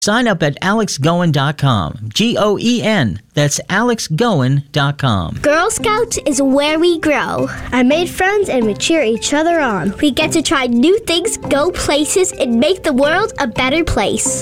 Sign up at alexgoen.com. Goen. That's alexgoen.com. Girl Scouts is where we grow. I made friends and we cheer each other on. We get to try new things, go places, and make the world a better place.